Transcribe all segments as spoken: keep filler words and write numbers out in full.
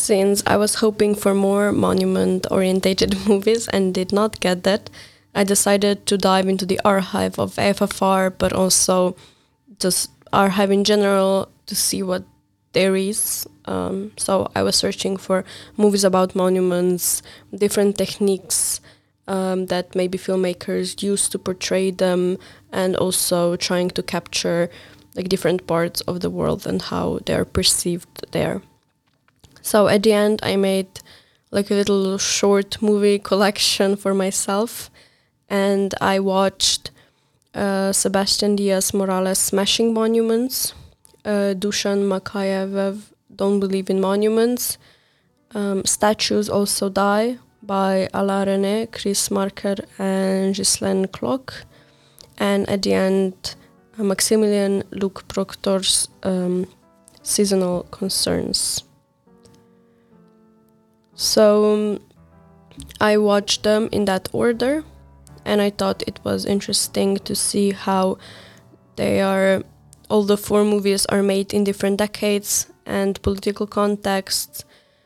Since I was hoping for more monument-orientated movies and did not get that, I decided to dive into the archive of A F F R, but also just archive in general to see what there is. Um, so I was searching for movies about monuments, different techniques um, that maybe filmmakers use to portray them, and also trying to capture like different parts of the world and how they are perceived there. So at the end, I made like a little short movie collection for myself, and I watched uh, Sebastian Diaz Morales' Smashing Monuments, uh, Dusan Makayev, Don't Believe in Monuments, um, Statues Also Die by Alain René, Chris Marker, and Ghislaine Klock, and at the end, uh, Maximilian Luc Proctor's um, Seasonal Concerns. So um, I watched them in that order, and I thought it was interesting to see how they are, all the four movies are made in different decades and political contexts,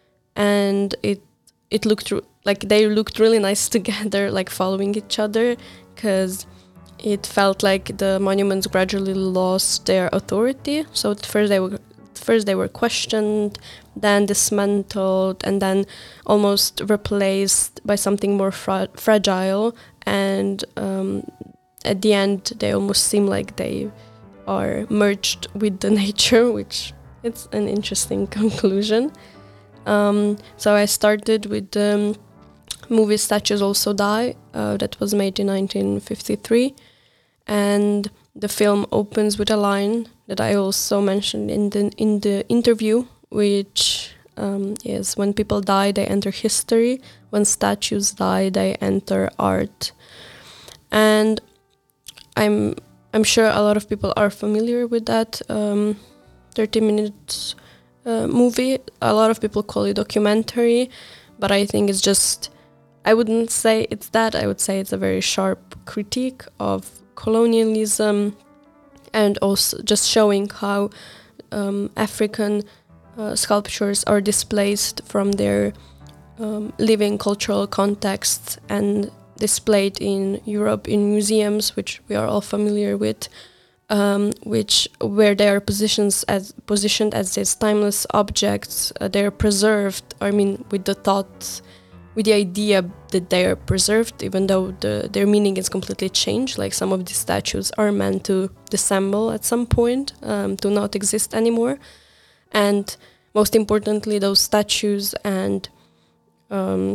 and it it looked r- like they looked really nice together, like following each other, because it felt like the monuments gradually lost their authority. So at first they were first they were questioned, then dismantled, and then almost replaced by something more fra- fragile. And um, at the end, they almost seem like they are merged with the nature, which it's an interesting conclusion. Um, so I started with the um, movie Statues Also Die, uh, that was made in nineteen fifty-three. And the film opens with a line that I also mentioned in the in the interview, which um, is, when people die, they enter history. When statues die, they enter art. And I'm I'm sure a lot of people are familiar with that um, thirty minutes uh, movie. A lot of people call it documentary, but I think it's just, I wouldn't say it's that. I would say it's a very sharp critique of colonialism, and also just showing how um, African uh, sculptures are displaced from their um, living cultural contexts and displayed in Europe in museums, which we are all familiar with, um, which where they are positions as positioned as these timeless objects. Uh, they are preserved. I mean, with the thoughts, with the idea that they are preserved, even though the, their meaning is completely changed. Like, some of these statues are meant to disassemble at some point, um, to not exist anymore. And most importantly, those statues and um,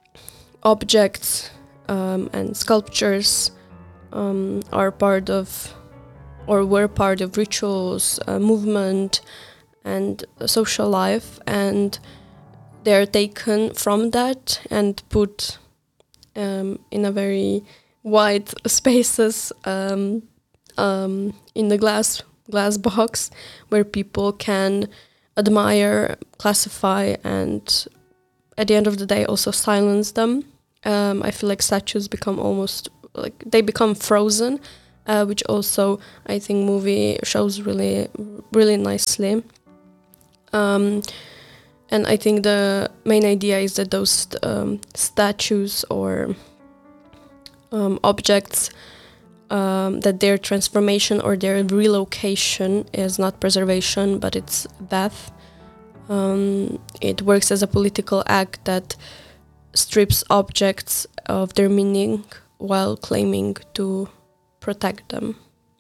objects um, and sculptures um, are part of, or were part of rituals, uh, movement, and social life. And they're taken from that and put um, in a very wide spaces um, um, in the glass glass box, where people can admire, classify, and at the end of the day also silence them. Um, I feel like statues become almost like they become frozen, uh, which also I think movie shows really really nicely. Um, And I think the main idea is that those um, statues or um, objects, um, that their transformation or their relocation is not preservation, but it's death. Um, it works as a political act that strips objects of their meaning while claiming to protect them.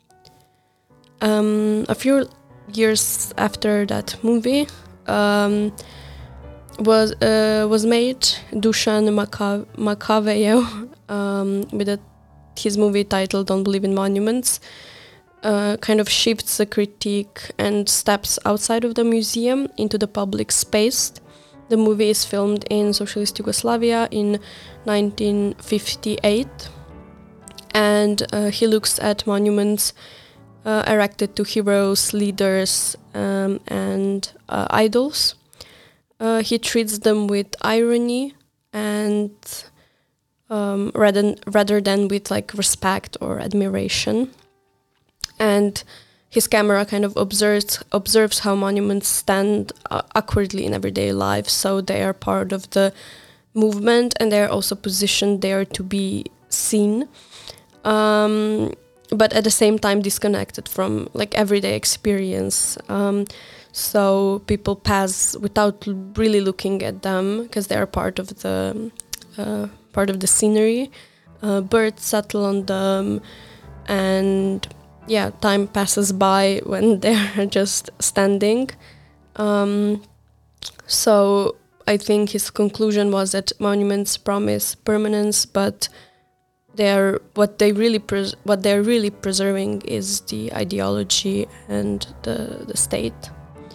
Um, a few years after that movie, um, was uh, was made Dusan Maka- Makaveyev um, with a, his movie titled Don't Believe in Monuments, uh, kind of shifts the critique and steps outside of the museum into the public space. The movie is filmed in Socialist Yugoslavia in nineteen fifty-eight, and uh, he looks at monuments uh, erected to heroes, leaders, um, and uh, idols. Uh, he treats them with irony and um, rather, rather than with like respect or admiration. And his camera kind of observes observes how monuments stand uh, awkwardly in everyday life. So they are part of the movement, and they are also positioned there to be seen, um, but at the same time disconnected from like everyday experience. Um, so people pass without l- really looking at them because they are part of the uh, part of the scenery. Uh, birds settle on them, and yeah, time passes by when they're just standing. Um, so I think his conclusion was that monuments promise permanence, but they're what they really pres- what they're really preserving is the ideology and the the state.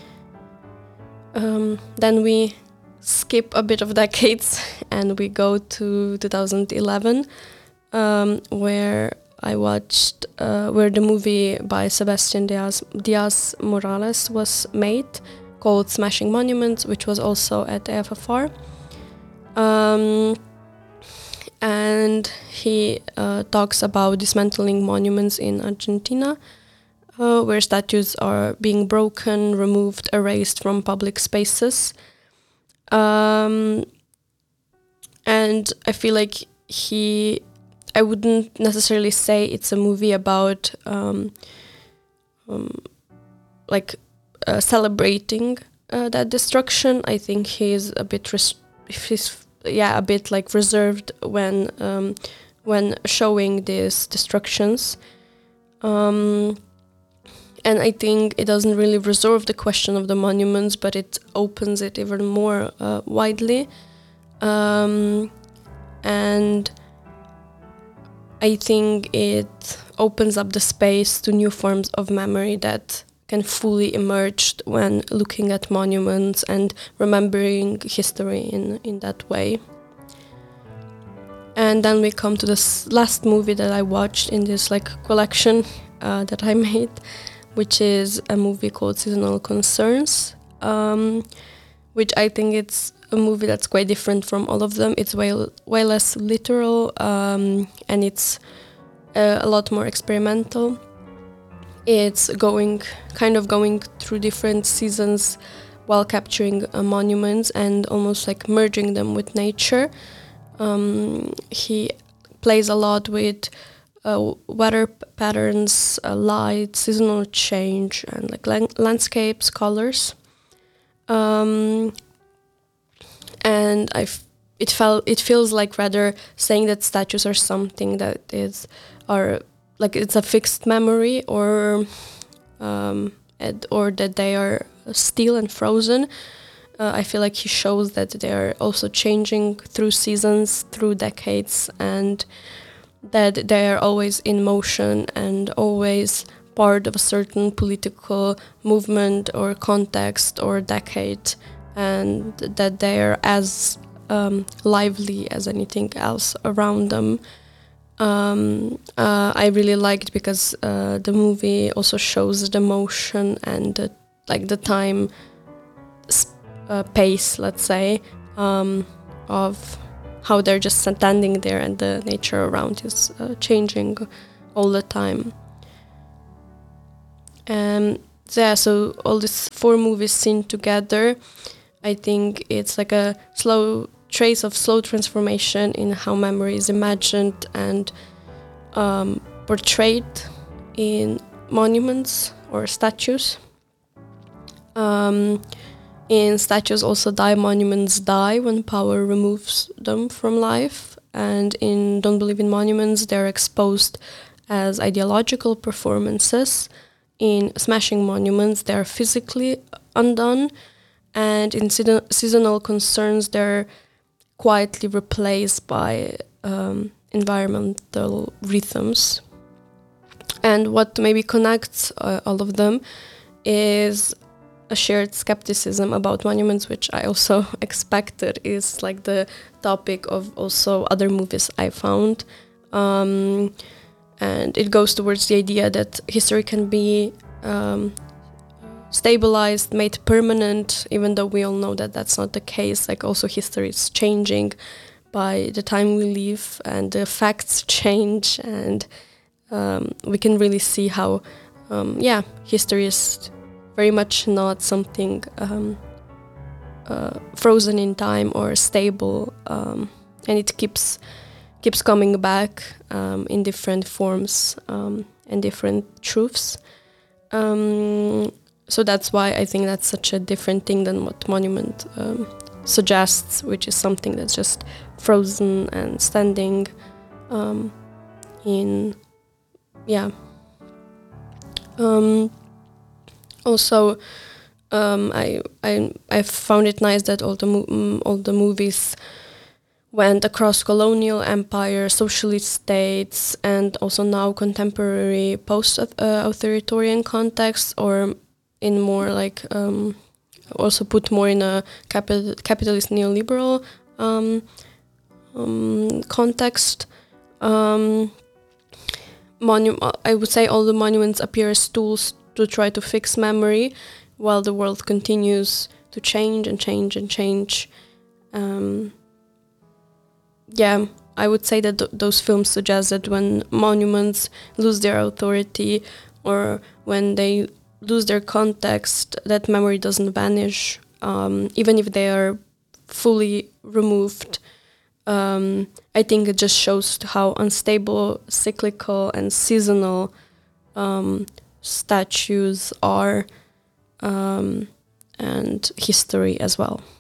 Um, then we skip a bit of decades and we go to two thousand eleven, um, where I watched uh, where the movie by Sebastian Diaz, Diaz Morales was made, called Smashing Monuments, which was also at F F R. Um, and he uh, talks about dismantling monuments in Argentina, uh, where statues are being broken, removed, erased from public spaces. Um, and I feel like he, I wouldn't necessarily say it's a movie about um, um, like uh, celebrating uh, that destruction. I think he's a bit res- he's yeah a bit like reserved when um, when showing these destructions. Um, and I think it doesn't really resolve the question of the monuments, but it opens it even more uh, widely. Um, and I think it opens up the space to new forms of memory that can fully emerge when looking at monuments and remembering history in, in that way. And then we come to this last movie that I watched in this like collection uh, that I made, which is a movie called Seasonal Concerns, um, which I think it's a movie that's quite different from all of them. It's way, way less literal, um, and it's uh, a lot more experimental. It's going, kind of going through different seasons while capturing uh, monuments and almost like merging them with nature. Um, he plays a lot with uh, weather p- patterns, uh, light, seasonal change, and like lan- landscapes, colors. Um, and I, f- it felt it feels like rather saying that statues are something that is are like it's a fixed memory, or um, ed- or that they are still and frozen. Uh, I feel like he shows that they are also changing through seasons, through decades, and that they are always in motion and always part of a certain political movement or context or decade, and that they are as um, lively as anything else around them. Um, uh, I really liked because uh, the movie also shows the motion and the, like the time sp- uh, pace, let's say, um, of how they're just standing there and the nature around is uh, changing all the time. Um, so yeah, so all these four movies seen together, I think it's like a slow trace of slow transformation in how memory is imagined and um, portrayed in monuments or statues. Um, in statues also die, monuments die when power removes them from life. And in Don't Believe in Monuments, they're exposed as ideological performances. In Smashing Monuments, they're physically undone. And in season- Seasonal Concerns, they're quietly replaced by um, environmental rhythms. And what maybe connects uh, all of them is a shared skepticism about monuments, which I also expected is like the topic of also other movies I found. Um, and it goes towards the idea that history can be um, stabilized, made permanent, even though we all know that that's not the case. Like also history is changing by the time we live, and the facts change, and um, we can really see how um, yeah, history is very much not something um, uh, frozen in time or stable, um, and it keeps keeps coming back um, in different forms um, and different truths. Um, so that's why I think that's such a different thing than what Monument um, suggests, which is something that's just frozen and standing um, in, yeah. Um, also, um, I I I found it nice that all the mo- mm, all the movies went across colonial empire, socialist states, and also now contemporary post-authoritarian contexts, or in more like um, also put more in a capital, capitalist neoliberal um, um, context. Um, monu- I would say all the monuments appear as tools to try to fix memory, while the world continues to change and change and change. Um, yeah, I would say that th- those films suggest that when monuments lose their authority, or when they lose their context, that memory doesn't vanish, um, even if they are fully removed. Um, I think it just shows how unstable, cyclical, and seasonal um, statues are, um, and history as well.